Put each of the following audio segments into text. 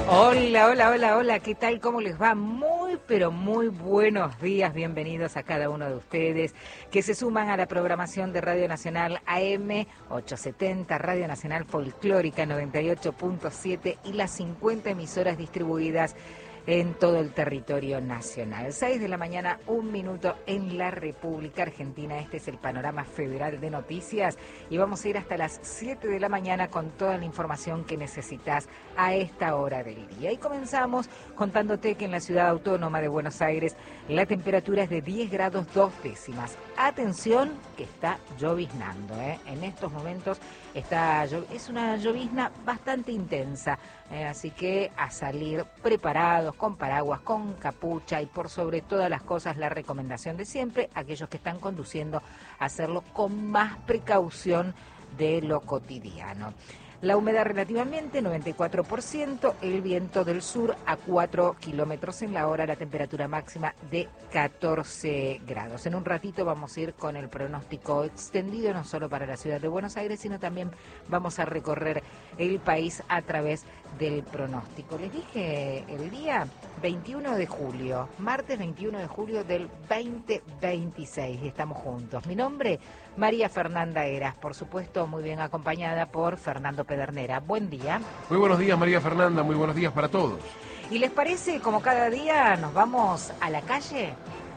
Hola, hola, hola, hola, ¿qué tal? ¿Cómo les va? Muy, pero muy buenos días, bienvenidos a cada uno de ustedes que se suman a la programación de Radio Nacional AM 870, Radio Nacional Folclórica 98.7 y las 50 emisoras distribuidas en todo el territorio nacional. 6 de la mañana, 1 minuto en la República Argentina. Este es el panorama federal de noticias y vamos a ir hasta las 7 de la mañana con toda la información que necesitas a esta hora del día. Y comenzamos contándote que en la ciudad autónoma de Buenos Aires la temperatura es de 10 grados 2 décimas. Atención que está lloviznando, En estos momentos es una llovizna bastante intensa, así que a salir preparados, con paraguas, con capucha y por sobre todas las cosas la recomendación de siempre, aquellos que están conduciendo, hacerlo con más precaución de lo cotidiano. La humedad relativamente 94%, el viento del sur a 4 kilómetros en la hora, la temperatura máxima de 14 grados. En un ratito vamos a ir con el pronóstico extendido, no solo para la ciudad de Buenos Aires, sino también vamos a recorrer el país a través del pronóstico. Les dije el día 21 de julio, martes 21 de julio del 2026, y estamos juntos. Mi nombre, María Fernanda Heras, por supuesto muy bien acompañada por Fernando Pedernera. Buen día. Muy buenos días, María Fernanda, muy buenos días para todos. ¿Y les parece, como cada día, nos vamos a la calle?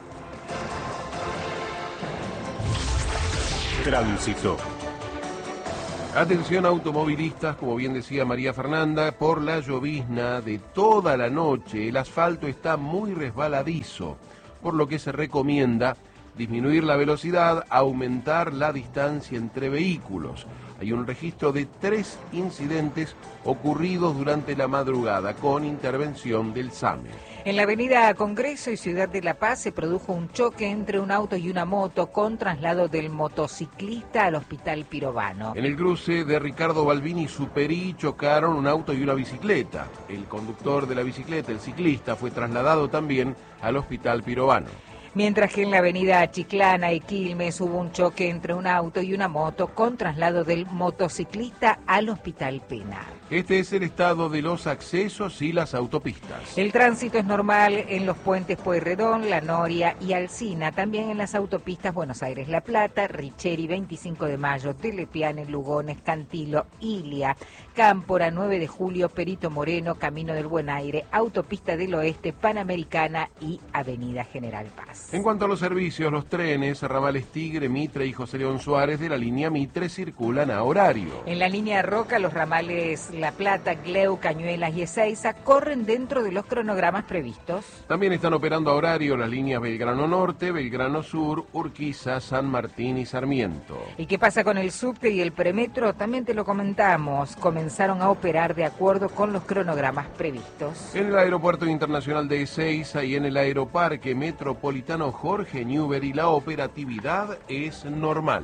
Tránsito. Atención automovilistas, como bien decía María Fernanda, por la llovizna de toda la noche el asfalto está muy resbaladizo, por lo que se recomienda disminuir la velocidad, aumentar la distancia entre vehículos. Hay un registro de 3 incidentes ocurridos durante la madrugada con intervención del SAME. En la avenida Congreso y Ciudad de La Paz se produjo un choque entre un auto y una moto con traslado del motociclista al Hospital Pirovano. En el cruce de Ricardo Balbini y Superí chocaron un auto y una bicicleta. El conductor de la bicicleta, el ciclista, fue trasladado también al Hospital Pirovano. Mientras que en la avenida Chiclana y Quilmes hubo un choque entre un auto y una moto con traslado del motociclista al Hospital Pena. Este es el estado de los accesos y las autopistas. El tránsito es normal en los puentes Pueyrredón, La Noria y Alsina, también en las autopistas Buenos Aires-La Plata, Richeri, 25 de Mayo, Telepiane, Lugones, Cantilo, Ilia, Cámpora, 9 de Julio, Perito Moreno, Camino del Buen Aire, Autopista del Oeste, Panamericana y Avenida General Paz. En cuanto a los servicios, los trenes, ramales Tigre, Mitre y José León Suárez de la línea Mitre circulan a horario. En la línea Roca, los ramales La Plata, Gleu, Cañuelas y Ezeiza corren dentro de los cronogramas previstos. También están operando a horario las líneas Belgrano Norte, Belgrano Sur, Urquiza, San Martín y Sarmiento. ¿Y qué pasa con el subte y el premetro? También te lo comentamos. Comenzaron a operar de acuerdo con los cronogramas previstos. En el Aeropuerto Internacional de Ezeiza y en el Aeroparque Metropolitano Jorge Newbery la operatividad es normal.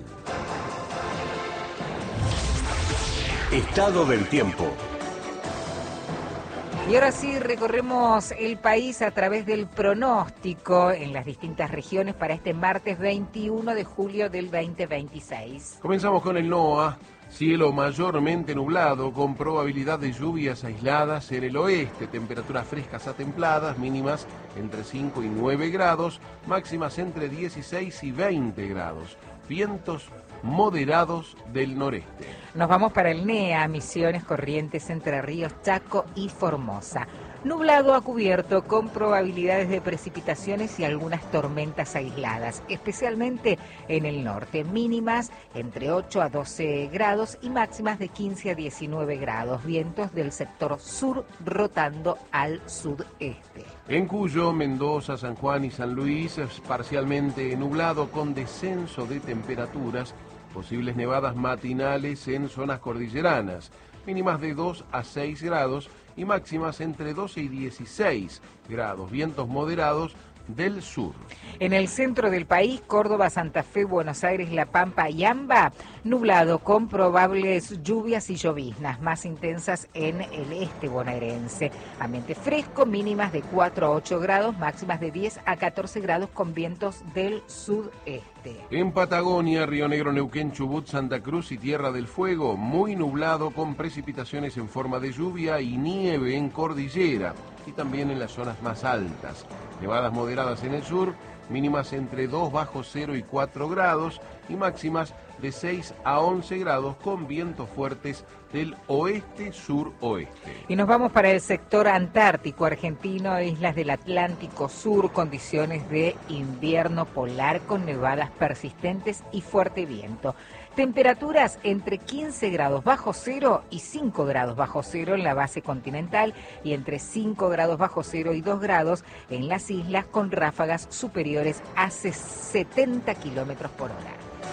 Estado del tiempo. Y ahora sí recorremos el país a través del pronóstico en las distintas regiones para este martes 21 de julio del 2026. Comenzamos con el NOA. Cielo mayormente nublado con probabilidad de lluvias aisladas en el oeste, temperaturas frescas a templadas, mínimas entre 5 y 9 grados, máximas entre 16 y 20 grados, vientos moderados del noreste. Nos vamos para el NEA, Misiones, Corrientes, Entre Ríos, Chaco y Formosa. Nublado a cubierto con probabilidades de precipitaciones y algunas tormentas aisladas, especialmente en el norte, mínimas entre 8 a 12 grados y máximas de 15 a 19 grados, vientos del sector sur rotando al sudeste. En Cuyo, Mendoza, San Juan y San Luis es parcialmente nublado con descenso de temperaturas, posibles nevadas matinales en zonas cordilleranas, mínimas de 2 a 6 grados y máximas entre 12 y 16 grados, vientos moderados del Sur. En el centro del país, Córdoba, Santa Fe, Buenos Aires, La Pampa y AMBA, nublado con probables lluvias y lloviznas más intensas en el este bonaerense. Ambiente fresco, mínimas de 4 a 8 grados, máximas de 10 a 14 grados con vientos del sudeste. En Patagonia, Río Negro, Neuquén, Chubut, Santa Cruz y Tierra del Fuego, muy nublado con precipitaciones en forma de lluvia y nieve en cordillera y también en las zonas más altas. Nevadas moderadas en el sur, mínimas entre 2 bajo cero y 4 grados y máximas de 6 a 11 grados con vientos fuertes del oeste-suroeste. Y nos vamos para el sector antártico argentino, islas del Atlántico Sur, condiciones de invierno polar con nevadas persistentes y fuerte viento. Temperaturas entre 15 grados bajo cero y 5 grados bajo cero en la base continental y entre 5 grados bajo cero y 2 grados en las islas con ráfagas superiores a 70 kilómetros por hora.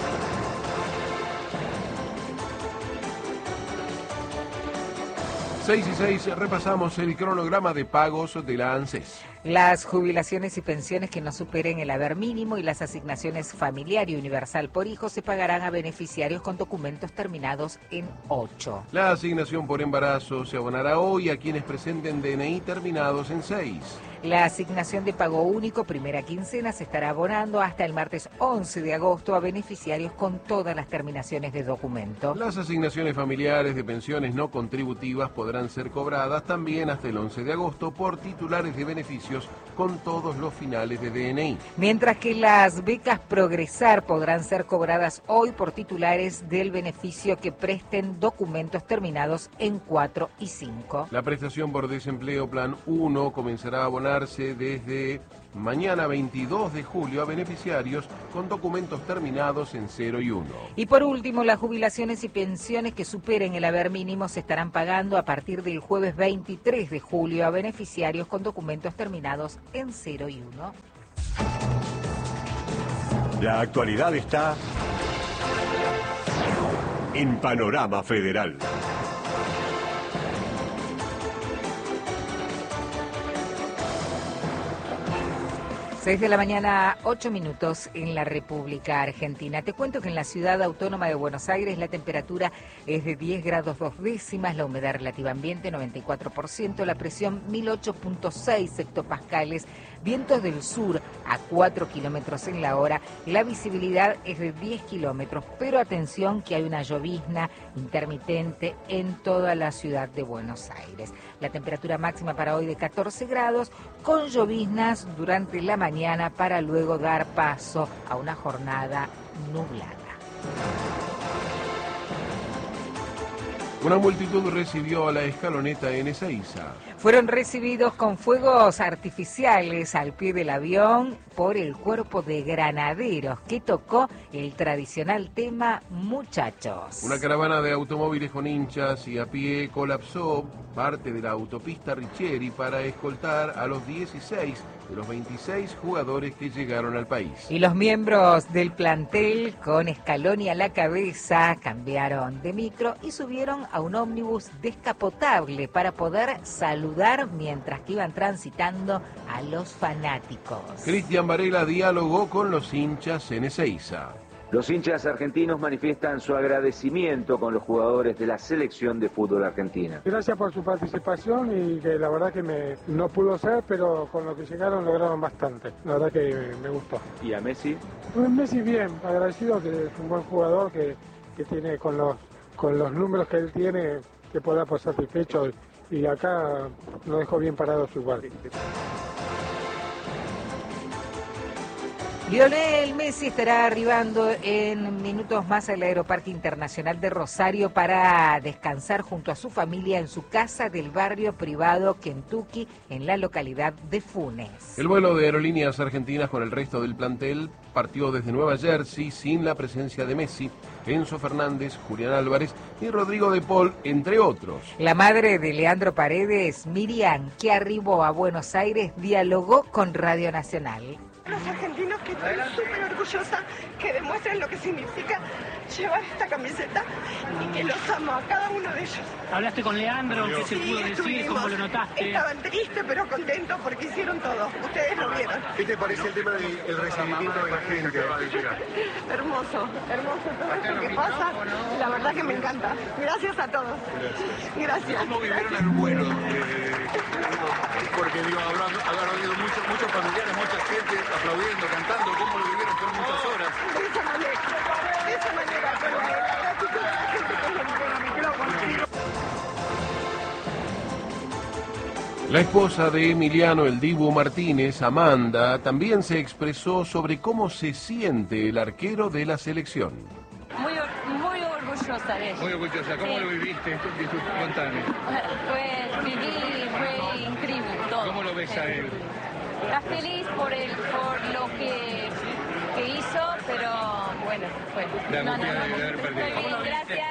Seis y 6, repasamos el cronograma de pagos de la ANSES. Las jubilaciones y pensiones que no superen el haber mínimo y las asignaciones familiar y universal por hijo se pagarán a beneficiarios con documentos terminados en 8. La asignación por embarazo se abonará hoy a quienes presenten DNI terminados en 6. La asignación de pago único primera quincena se estará abonando hasta el martes 11 de agosto a beneficiarios con todas las terminaciones de documento. Las asignaciones familiares de pensiones no contributivas podrán ser cobradas también hasta el 11 de agosto por titulares de beneficios con todos los finales de DNI. Mientras que las becas Progresar podrán ser cobradas hoy por titulares del beneficio que presten documentos terminados en 4 y 5. La prestación por desempleo Plan 1 comenzará a abonarse desde mañana 22 de julio a beneficiarios con documentos terminados en 0 y 1. Y por último, las jubilaciones y pensiones que superen el haber mínimo se estarán pagando a partir del jueves 23 de julio a beneficiarios con documentos terminados en 0 y 1. La actualidad está en Panorama Federal. 6 de la mañana, 8 minutos en la República Argentina. Te cuento que en la ciudad autónoma de Buenos Aires la temperatura es de 10 grados 2 décimas, la humedad relativa ambiente 94%, la presión 1008.6 hectopascales, vientos del sur a 4 kilómetros en la hora, la visibilidad es de 10 kilómetros, pero atención que hay una llovizna intermitente en toda la ciudad de Buenos Aires. La temperatura máxima para hoy de 14 grados, con lloviznas durante la mañana para luego dar paso a una jornada nublada. Una multitud recibió a la escaloneta en Ezeiza. Fueron recibidos con fuegos artificiales al pie del avión por el cuerpo de granaderos que tocó el tradicional tema Muchachos. Una caravana de automóviles con hinchas y a pie colapsó parte de la autopista Richieri para escoltar a los 16 de los 26 jugadores que llegaron al país. Y los miembros del plantel, con Scaloni a la cabeza, cambiaron de micro y subieron a un ómnibus descapotable para poder saludar mientras que iban transitando a los fanáticos. Cristian Varela dialogó con los hinchas en Ezeiza. Los hinchas argentinos manifiestan su agradecimiento con los jugadores de la selección de fútbol argentina. Gracias por su participación y que la verdad que no pudo ser, pero con lo que llegaron lograron bastante. La verdad que me gustó. ¿Y a Messi? Messi bien, agradecido, que es un buen jugador que tiene con los números que él tiene, que pueda por satisfecho, y acá lo dejó bien parados igual. Lionel Messi estará arribando en minutos más al Aeroparque Internacional de Rosario para descansar junto a su familia en su casa del barrio privado Kentucky, en la localidad de Funes. El vuelo de Aerolíneas Argentinas con el resto del plantel partió desde Nueva Jersey sin la presencia de Messi, Enzo Fernández, Julián Álvarez y Rodrigo de Paul, entre otros. La madre de Leandro Paredes, Miriam, que arribó a Buenos Aires, dialogó con Radio Nacional. Los argentinos, que estoy súper orgullosa, que demuestren lo que significa llevar esta camiseta y que los amo a cada uno de ellos. ¿Hablaste con Leandro? ¿Qué se pudo decir? ¿Cómo lo notaste? Estaban tristes pero contentos porque hicieron todo. Ustedes lo vieron. ¿Qué te parece el tema del recibimiento de la gente? Hermoso, hermoso todo esto que pasa. La verdad que me encanta. Gracias a todos. Gracias. ¿Cómo vivieron el vuelo? Porque digo, habrán habido muchos familiares, mucha gente aplaudiendo, cantando. ¿Cómo lo vivieron por muchas horas? De esa manera, con la gratitud de la gente que nos entrega el micrófono. La esposa de Emiliano El Dibu Martínez, Amanda, también se expresó sobre cómo se siente el arquero de la selección. Muy orgullosa de él. Muy orgullosa. ¿Cómo lo viviste? Contame. Fue increíble todo. ¿Cómo lo ves a él? Está feliz por lo que hizo, pero bueno, fue. La angustia de haber perdido. Muy bien, gracias.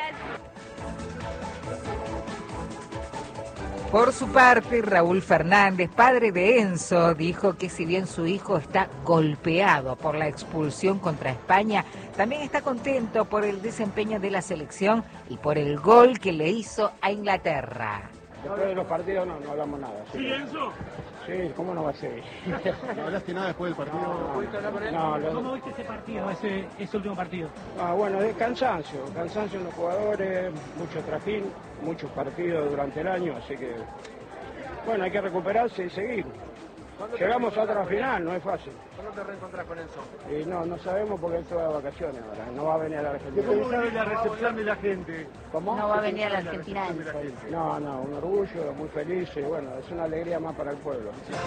Por su parte, Raúl Fernández, padre de Enzo, dijo que si bien su hijo está golpeado por la expulsión contra España, también está contento por el desempeño de la selección y por el gol que le hizo a Inglaterra. Después de los partidos no hablamos nada. ¿Sí, Enzo? Sí, ¿cómo no va a ser? ¿No hablaste nada después del partido? ¿Cómo viste ese partido, ese último partido? Bueno, de cansancio en los jugadores, mucho trajín, muchos partidos durante el año, así que, bueno, hay que recuperarse y seguir. Llegamos a otra final, no es fácil. ¿Cuándo te reencontrás con Enzo? Y no sabemos porque él se va de vacaciones ahora, no va a venir a la Argentina. ¿Qué pensás de la recepción de la gente? ¿Cómo? No va a venir a la Argentina. No, un orgullo, muy feliz y bueno, es una alegría más para el pueblo.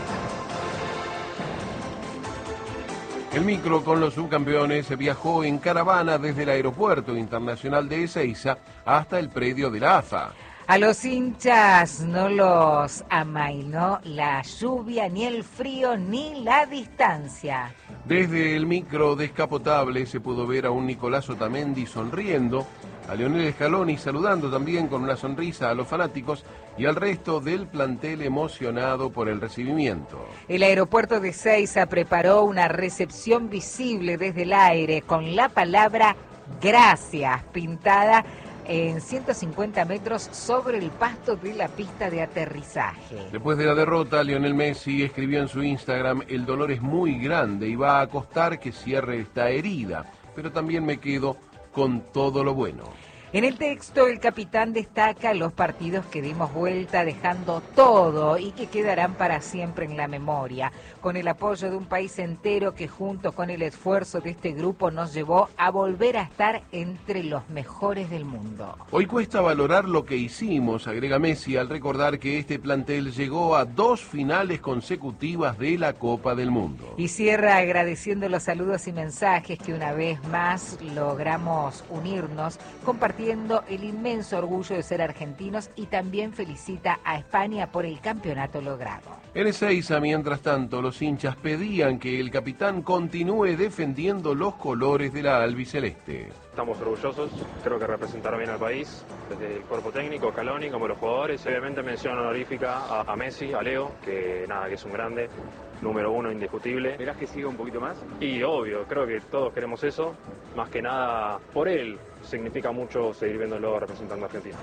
El micro con los subcampeones viajó en caravana desde el aeropuerto internacional de Ezeiza hasta el predio de la AFA. A los hinchas no los amainó la lluvia, ni el frío, ni la distancia. Desde el micro descapotable se pudo ver a un Nicolás Otamendi sonriendo, a Lionel Scaloni saludando también con una sonrisa a los fanáticos y al resto del plantel emocionado por el recibimiento. El aeropuerto de Ezeiza preparó una recepción visible desde el aire con la palabra gracias pintada en 150 metros sobre el pasto de la pista de aterrizaje. Después de la derrota, Lionel Messi escribió en su Instagram: el dolor es muy grande y va a costar que cierre esta herida, pero también me quedo con todo lo bueno. En el texto, el capitán destaca los partidos que dimos vuelta dejando todo y que quedarán para siempre en la memoria, con el apoyo de un país entero que junto con el esfuerzo de este grupo nos llevó a volver a estar entre los mejores del mundo. Hoy cuesta valorar lo que hicimos, agrega Messi al recordar que este plantel llegó a 2 finales consecutivas de la Copa del Mundo. Y cierra agradeciendo los saludos y mensajes que una vez más logramos unirnos, compartiendo el inmenso orgullo de ser argentinos y también felicita a España por el campeonato logrado. En Ezeiza, mientras tanto, los hinchas pedían que el capitán continúe defendiendo los colores de la albiceleste. Estamos orgullosos, creo que representaron bien al país, desde el cuerpo técnico, Scaloni, como los jugadores. Obviamente mención honorífica a Messi, a Leo, que es un grande, número 1 indiscutible. ¿Esperás que siga un poquito más? Y obvio, creo que todos queremos eso, más que nada por él. Significa mucho seguir viéndolo representando a Argentina.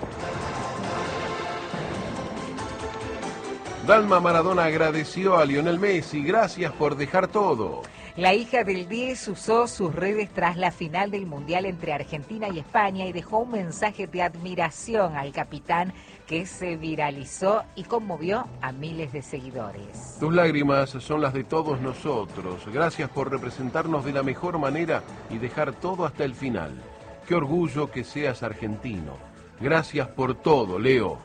Dalma Maradona agradeció a Lionel Messi, gracias por dejar todo. La hija del 10 usó sus redes tras la final del Mundial entre Argentina y España y dejó un mensaje de admiración al capitán que se viralizó y conmovió a miles de seguidores. Tus lágrimas son las de todos nosotros. Gracias por representarnos de la mejor manera y dejar todo hasta el final. Qué orgullo que seas argentino. Gracias por todo, Leo.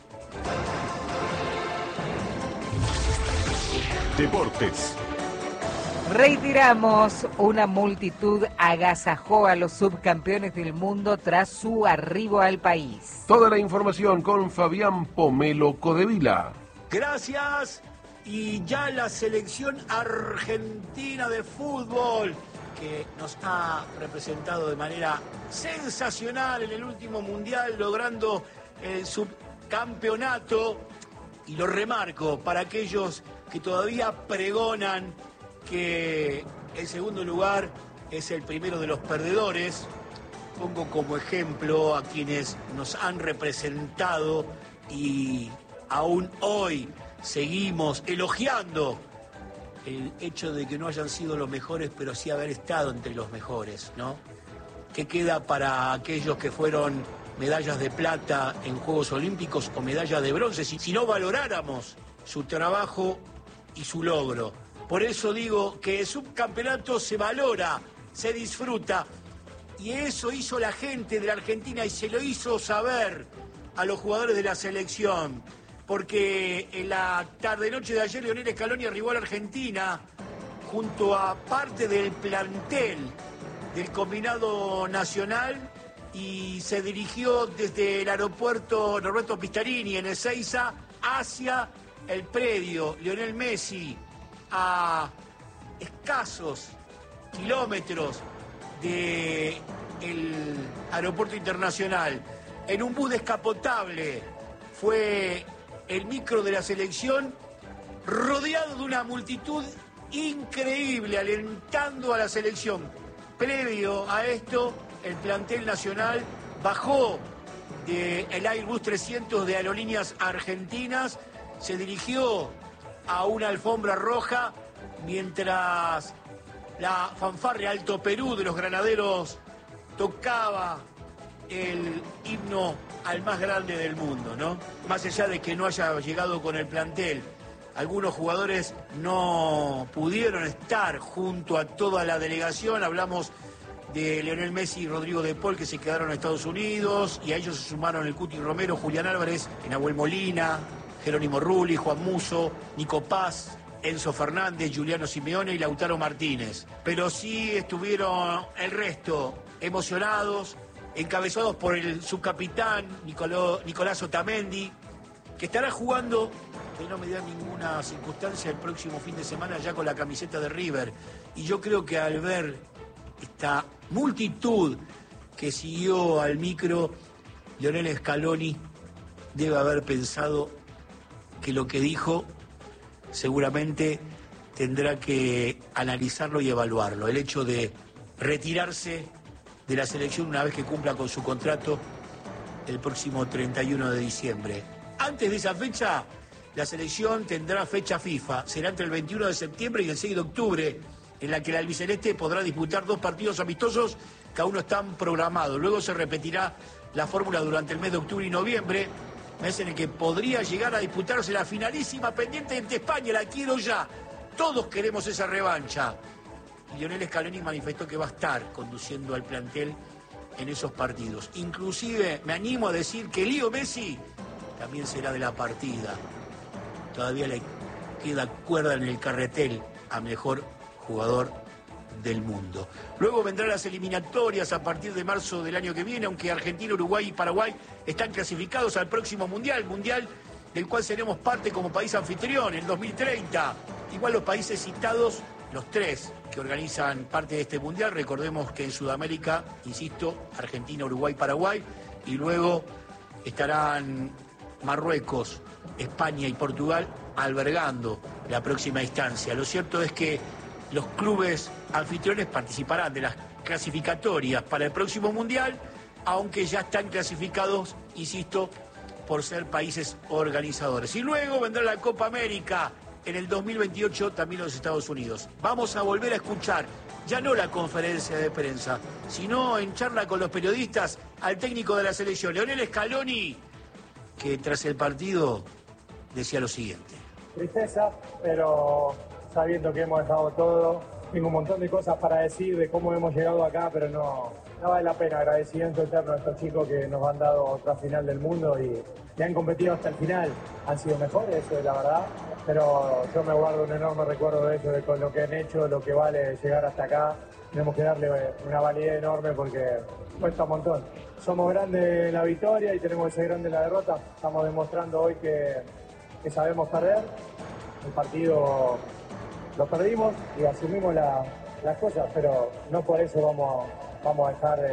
Deportes. Reiteramos, una multitud agasajó a los subcampeones del mundo tras su arribo al país. Toda la información con Fabián Pomelo Codevila. Gracias. Y ya la selección argentina de fútbol, que nos ha representado de manera sensacional en el último mundial, logrando el subcampeonato. Y lo remarco para aquellos que todavía pregonan que el segundo lugar es el primero de los perdedores. pongo como ejemplo a quienes nos han representado y aún hoy seguimos elogiando el hecho de que no hayan sido los mejores, pero sí haber estado entre los mejores, ¿no? ¿Qué queda para aquellos que fueron medallas de plata en Juegos Olímpicos o medallas de bronce si no valoráramos su trabajo y su logro? Por eso digo que el subcampeonato se valora, se disfruta, y eso hizo la gente de la Argentina y se lo hizo saber a los jugadores de la selección. Porque en la tarde-noche de ayer Lionel Scaloni arribó a la Argentina junto a parte del plantel del combinado nacional y se dirigió desde el aeropuerto Norberto Pistarini en Ezeiza hacia el predio Lionel Messi, a escasos kilómetros del aeropuerto internacional. En un bus descapotable fue el micro de la selección, rodeado de una multitud increíble, alentando a la selección. Previo a esto, el plantel nacional bajó del Airbus 300 de Aerolíneas Argentinas, se dirigió a una alfombra roja mientras la fanfarria Alto Perú de los granaderos tocaba el himno al más grande del mundo, ¿no? Más allá de que no haya llegado con el plantel, algunos jugadores no pudieron estar junto a toda la delegación. Hablamos de Lionel Messi y Rodrigo de Paul, que se quedaron en Estados Unidos, y a ellos se sumaron el Cuti Romero, Julián Álvarez, Nahuel Molina, Jerónimo Rulli, Juan Musso, Nico Paz, Enzo Fernández, Juliano Simeone y Lautaro Martínez. Pero sí estuvieron el resto emocionados, encabezados por el subcapitán Nicolás Otamendi, que estará jugando, que no me da ninguna circunstancia, el próximo fin de semana ya con la camiseta de River. Y yo creo que al ver esta multitud que siguió al micro, Lionel Scaloni debe haber pensado que lo que dijo seguramente tendrá que analizarlo y evaluarlo. El hecho de retirarse de la selección una vez que cumpla con su contrato el próximo 31 de diciembre. Antes de esa fecha, la selección tendrá fecha FIFA. Será entre el 21 de septiembre y el 6 de octubre, en la que el albiceleste podrá disputar 2 partidos amistosos que aún no están programados. Luego se repetirá la fórmula durante el mes de octubre y noviembre, mes en el que podría llegar a disputarse la finalísima pendiente ante España. La quiero ya. Todos queremos esa revancha. Lionel Scaloni manifestó que va a estar conduciendo al plantel en esos partidos. Inclusive me animo a decir que Leo Messi también será de la partida. Todavía le queda cuerda en el carretel a mejor jugador del mundo. Luego vendrán las eliminatorias a partir de marzo del año que viene, aunque Argentina, Uruguay y Paraguay están clasificados al próximo mundial del cual seremos parte como país anfitrión en 2030. Igual los países citados, los 3 que organizan parte de este mundial, recordemos que en Sudamérica, insisto, Argentina, Uruguay, Paraguay, y luego estarán Marruecos, España y Portugal albergando la próxima instancia. Lo cierto es que los clubes anfitriones participarán de las clasificatorias para el próximo mundial, aunque ya están clasificados, insisto, por ser países organizadores. Y luego vendrá la Copa América en el 2028, también los Estados Unidos. Vamos a volver a escuchar, ya no la conferencia de prensa, sino en charla con los periodistas, al técnico de la selección, Lionel Scaloni, que tras el partido decía lo siguiente. Tristeza, pero sabiendo que hemos dejado todo, tengo un montón de cosas para decir de cómo hemos llegado acá, pero no vale la pena. Agradecimiento eterno a estos chicos que nos han dado otra final del mundo y que han competido hasta el final. Han sido mejores, eso es la verdad, pero yo me guardo un enorme recuerdo de ellos, de con lo que han hecho, lo que vale llegar hasta acá. Tenemos que darle una validez enorme porque cuesta un montón. Somos grandes en la victoria y tenemos que ser grandes en la derrota. Estamos demostrando hoy que sabemos perder. El partido lo perdimos y asumimos las cosas, pero no por eso vamos a dejar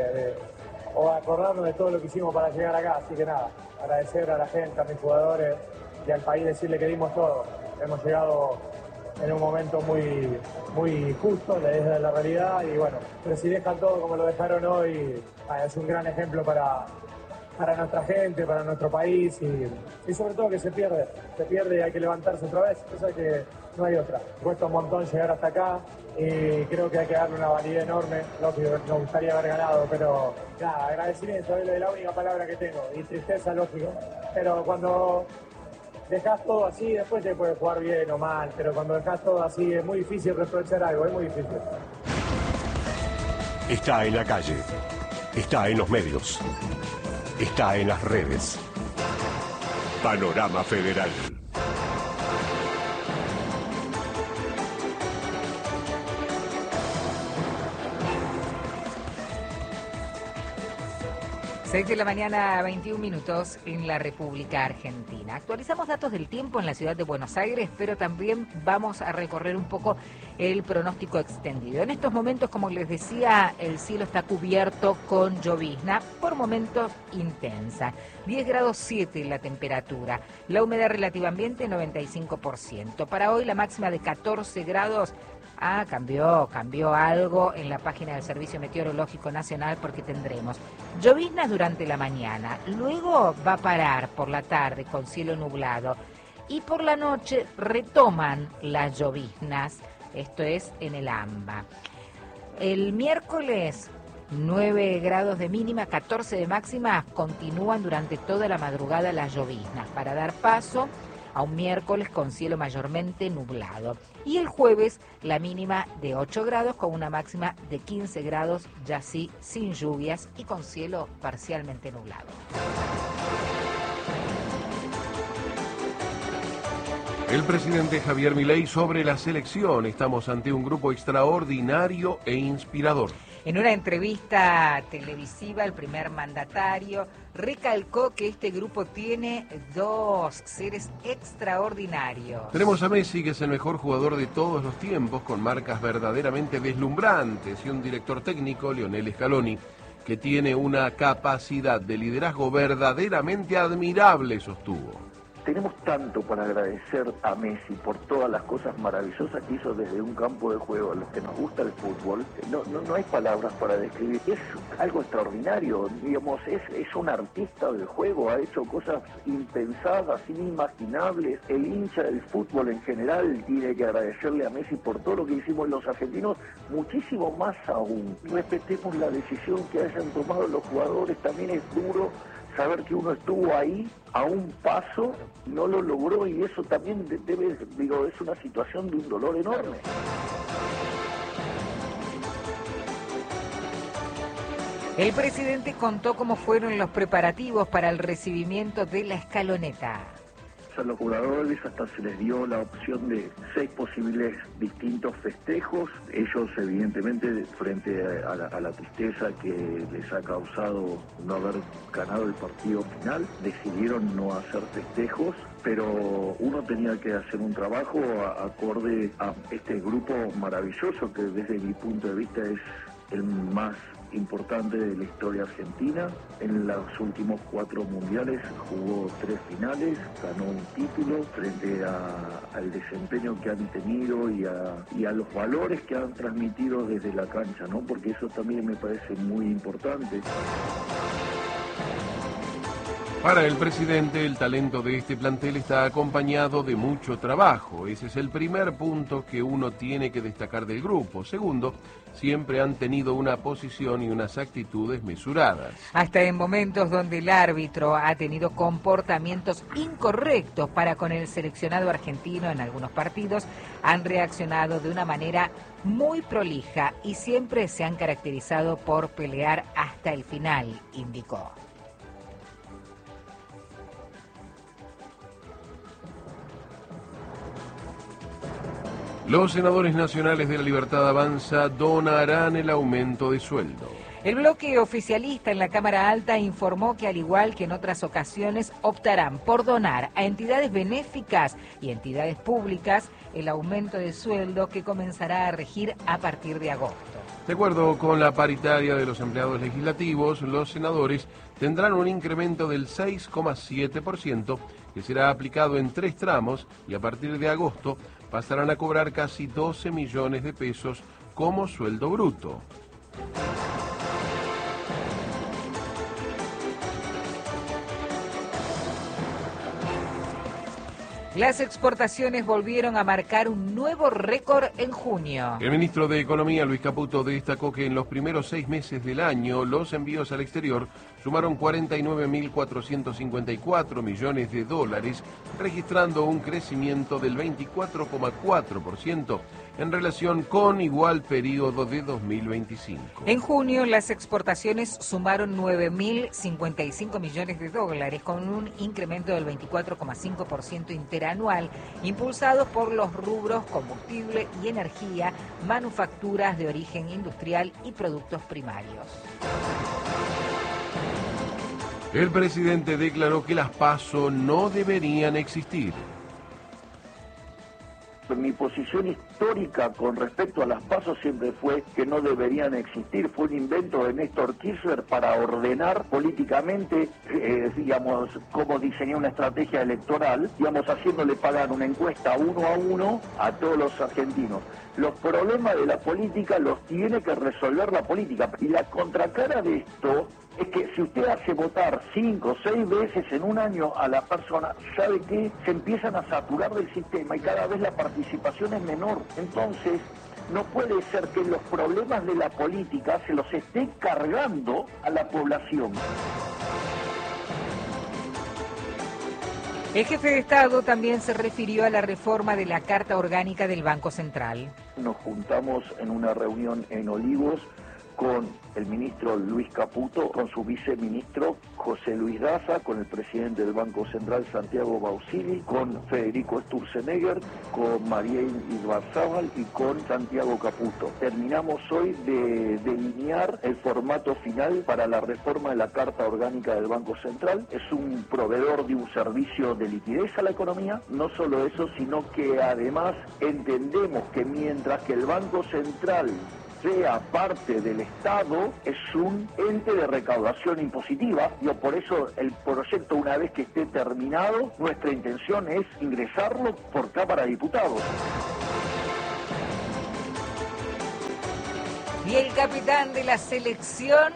o acordarnos de todo lo que hicimos para llegar acá. Así que nada, agradecer a la gente, a mis jugadores y al país, decirle que dimos todo. Hemos llegado en un momento muy justo, desde la realidad, y bueno, pero si dejan todo como lo dejaron hoy, es un gran ejemplo para nuestra gente, para nuestro país, y sobre todo que se pierde y hay que levantarse otra vez, eso es que no hay otra. Cuesta un montón llegar hasta acá y creo que hay que darle una validez enorme, lógico, nos gustaría haber ganado, pero nada, agradecimiento es la única palabra que tengo, y tristeza, lógico, pero cuando dejás todo así, después te puedes jugar bien o mal, pero cuando dejás todo así es muy difícil reprochar algo, es muy difícil. Está en la calle, está en los medios, está en las redes. Panorama Federal. Seis de la mañana, 21 minutos en la República Argentina. Actualizamos datos del tiempo en la ciudad de Buenos Aires, pero también vamos a recorrer un poco el pronóstico extendido. En estos momentos, como les decía, el cielo está cubierto con llovizna, por momentos intensa. 10 grados 7 la temperatura. La humedad relativa ambiente, 95%. Para hoy, la máxima de 14 grados. Cambió algo en la página del Servicio Meteorológico Nacional porque tendremos lloviznas durante la mañana, luego va a parar por la tarde con cielo nublado y por la noche retoman las lloviznas, esto es en el AMBA. El miércoles 9 grados de mínima, 14 de máxima, continúan durante toda la madrugada las lloviznas para dar paso a un miércoles con cielo mayormente nublado. Y el jueves la mínima de 8 grados con una máxima de 15 grados, ya sí sin lluvias y con cielo parcialmente nublado. El presidente Javier Milei sobre la selección. Estamos ante un grupo extraordinario e inspirador. En una entrevista televisiva, el primer mandatario recalcó que este grupo tiene dos seres extraordinarios. Tenemos a Messi, que es el mejor jugador de todos los tiempos, con marcas verdaderamente deslumbrantes, y un director técnico, Lionel Scaloni, que tiene una capacidad de liderazgo verdaderamente admirable, sostuvo. Tenemos tanto para agradecer a Messi por todas las cosas maravillosas que hizo desde un campo de juego. A los que nos gusta el fútbol, no hay palabras para describir. Es algo extraordinario, digamos, es un artista del juego, ha hecho cosas impensadas, inimaginables. El hincha del fútbol en general tiene que agradecerle a Messi por todo lo que hicimos los argentinos, muchísimo más aún. Respetemos la decisión que hayan tomado los jugadores, también es duro saber que uno estuvo ahí a un paso, no lo logró, y eso también es una situación de un dolor enorme. El presidente contó cómo fueron los preparativos para el recibimiento de la escaloneta. A los jugadores hasta se les dio la opción de 6 posibles distintos festejos. Ellos, evidentemente, frente a la tristeza que les ha causado no haber ganado el partido final, decidieron no hacer festejos, pero uno tenía que hacer un trabajo acorde a este grupo maravilloso que desde mi punto de vista es el más importante de la historia argentina. En los últimos 4 mundiales jugó 3 finales, ganó un título frente al desempeño que han tenido y a los valores que han transmitido desde la cancha, ¿no? Porque eso también me parece muy importante. Para el presidente, el talento de este plantel está acompañado de mucho trabajo. Ese es el primer punto que uno tiene que destacar del grupo. Segundo, siempre han tenido una posición y unas actitudes mesuradas. Hasta en momentos donde el árbitro ha tenido comportamientos incorrectos para con el seleccionado argentino en algunos partidos, han reaccionado de una manera muy prolija y siempre se han caracterizado por pelear hasta el final, indicó. Los senadores nacionales de la Libertad Avanza donarán el aumento de sueldo. El bloque oficialista en la Cámara Alta informó que, al igual que en otras ocasiones, optarán por donar a entidades benéficas y entidades públicas el aumento de sueldo que comenzará a regir a partir de agosto. De acuerdo con la paritaria de los empleados legislativos, los senadores tendrán un incremento del 6,7% que será aplicado en 3 tramos y a partir de agosto pasarán a cobrar casi 12 millones de pesos como sueldo bruto. Las exportaciones volvieron a marcar un nuevo récord en junio. El ministro de Economía, Luis Caputo, destacó que en los primeros 6 meses del año los envíos al exterior sumaron 49.454 millones de dólares, registrando un crecimiento del 24,4% en relación con igual periodo de 2025. En junio, las exportaciones sumaron 9.055 millones de dólares, con un incremento del 24,5% interanual, impulsados por los rubros combustible y energía, manufacturas de origen industrial y productos primarios. El presidente declaró que las PASO no deberían existir. Mi posición histórica con respecto a las PASO siempre fue que no deberían existir. Fue un invento de Néstor Kirchner para ordenar políticamente, digamos, cómo diseñar una estrategia electoral, digamos, haciéndole pagar una encuesta 1 a 1 a todos los argentinos. Los problemas de la política los tiene que resolver la política. Y la contracara de esto es que si usted hace votar 5 o 6 veces en un año a la persona, ¿sabe qué? Se empiezan a saturar del sistema y cada vez la participación es menor. Entonces, no puede ser que los problemas de la política se los esté cargando a la población. El jefe de Estado también se refirió a la reforma de la Carta Orgánica del Banco Central. Nos juntamos en una reunión en Olivos con el ministro Luis Caputo, con su viceministro José Luis Daza, con el presidente del Banco Central Santiago Bausili, con Federico Sturzenegger, con Mariel Ibarzábal y con Santiago Caputo. Terminamos hoy de delinear el formato final para la reforma de la Carta Orgánica del Banco Central. Es un proveedor de un servicio de liquidez a la economía. No solo eso, sino que además entendemos que mientras que el Banco Central sea parte del Estado, es un ente de recaudación impositiva. Por eso el proyecto, una vez que esté terminado, nuestra intención es ingresarlo por Cámara de Diputados. Y el capitán de la selección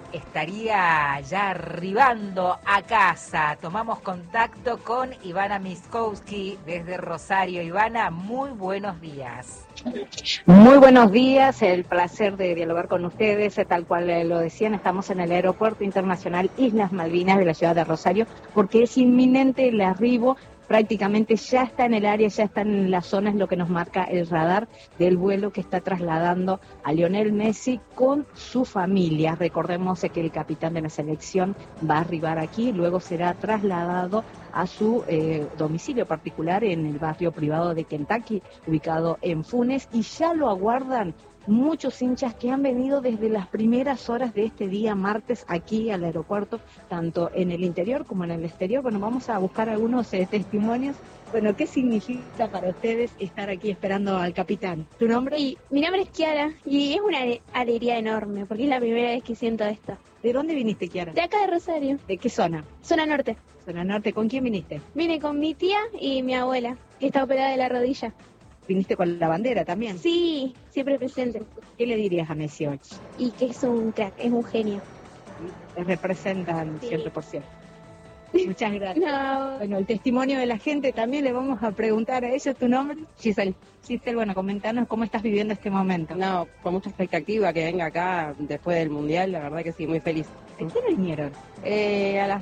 estaría ya arribando a casa. Tomamos contacto con Ivana Miskowski desde Rosario. Ivana, muy buenos días. Muy buenos días, el placer de dialogar con ustedes, tal cual lo decían, estamos en el Aeropuerto Internacional Islas Malvinas de la ciudad de Rosario, porque es inminente el arribo. Prácticamente ya está en el área, ya está en la zona, es lo que nos marca el radar del vuelo que está trasladando a Lionel Messi con su familia. Recordemos que el capitán de la selección va a arribar aquí, luego será trasladado a su domicilio particular en el barrio privado de Kentucky, ubicado en Funes, y ya lo aguardan muchos hinchas que han venido desde las primeras horas de este día martes aquí al aeropuerto, tanto en el interior como en el exterior. Bueno, vamos a buscar algunos testimonios. Bueno, ¿qué significa para ustedes estar aquí esperando al capitán? ¿Tu nombre? Y mi nombre es Kiara y es una alegría enorme porque es la primera vez que siento esto. ¿De dónde viniste, Kiara? De acá de Rosario. ¿De qué zona? Zona norte. Zona norte. ¿Con quién viniste? Vine con mi tía y mi abuela, que está operada de la rodilla. ¿Viniste con la bandera también? Sí, siempre presente. ¿Qué le dirías a Messi hoy? Y que es un crack, es un genio. Te representan 100%. Muchas gracias. No. Bueno, el testimonio de la gente también le vamos a preguntar a ellos. ¿Tu nombre? Giselle. Giselle, bueno, comentanos cómo estás viviendo este momento. No, con mucha expectativa que venga acá después del Mundial, la verdad que sí, muy feliz. ¿De qué vinieron? A las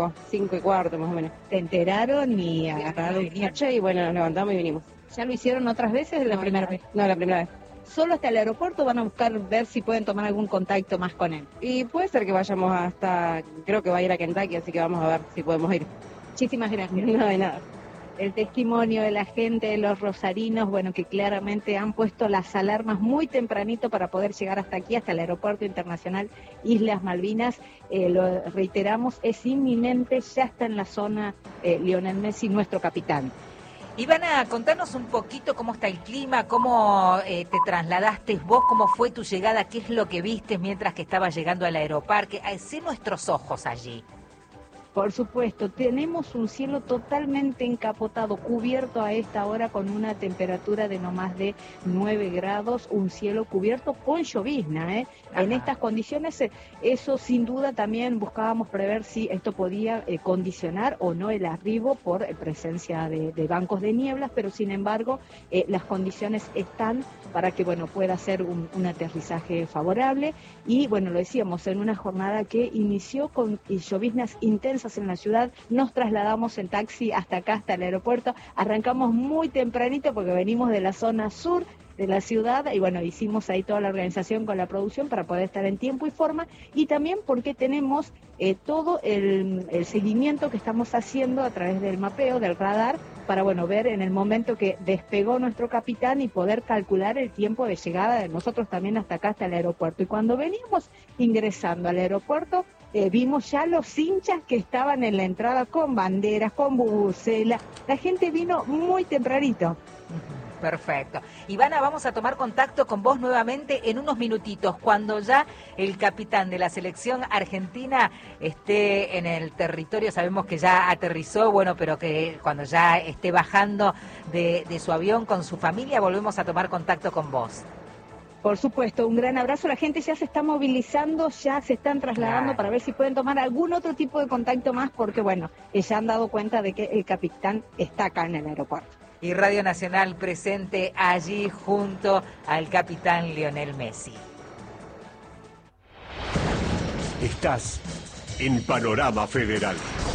5:15 más o menos. ¿Te enteraron y agarraron y vinieron? Y bueno, nos levantamos y vinimos. ¿Ya lo hicieron otras veces o la primera vez? No, la primera vez. ¿Solo hasta el aeropuerto van a buscar ver si pueden tomar algún contacto más con él? Y puede ser que vayamos hasta, creo que va a ir a Kentucky, así que vamos a ver si podemos ir. Muchísimas gracias. No, de nada. El testimonio de la gente, de los rosarinos, bueno, que claramente han puesto las alarmas muy tempranito para poder llegar hasta aquí, hasta el Aeropuerto Internacional Islas Malvinas. Lo reiteramos, es inminente, ya está en la zona Lionel Messi, nuestro capitán. Ivana, contanos un poquito cómo está el clima, cómo te trasladaste vos, cómo fue tu llegada, qué es lo que viste mientras que estabas llegando al aeroparque. Hacé nuestros ojos allí. Por supuesto, tenemos un cielo totalmente encapotado, cubierto a esta hora con una temperatura de no más de 9 grados, un cielo cubierto con llovizna, ¿eh? En estas condiciones, eso sin duda también buscábamos prever si esto podía condicionar o no el arribo por presencia de bancos de nieblas, pero sin embargo las condiciones están para que pueda ser un aterrizaje favorable y lo decíamos, en una jornada que inició con lloviznas intensas en la ciudad, nos trasladamos en taxi hasta acá, hasta el aeropuerto, arrancamos muy tempranito porque venimos de la zona sur de la ciudad y hicimos ahí toda la organización con la producción para poder estar en tiempo y forma y también porque tenemos todo el seguimiento que estamos haciendo a través del mapeo, del radar, para ver en el momento que despegó nuestro capitán y poder calcular el tiempo de llegada de nosotros también hasta acá, hasta el aeropuerto. Y cuando veníamos ingresando al aeropuerto, vimos ya los hinchas que estaban en la entrada con banderas, con bubucelas. La gente vino muy tempranito. Perfecto. Ivana, vamos a tomar contacto con vos nuevamente en unos minutitos, cuando ya el capitán de la selección argentina esté en el territorio. Sabemos que ya aterrizó, pero que cuando ya esté bajando de su avión con su familia, volvemos a tomar contacto con vos. Por supuesto, un gran abrazo. La gente ya se está movilizando, ya se están trasladando para ver si pueden tomar algún otro tipo de contacto más, porque ya han dado cuenta de que el capitán está acá en el aeropuerto. Y Radio Nacional presente allí junto al capitán Lionel Messi. Estás en Panorama Federal.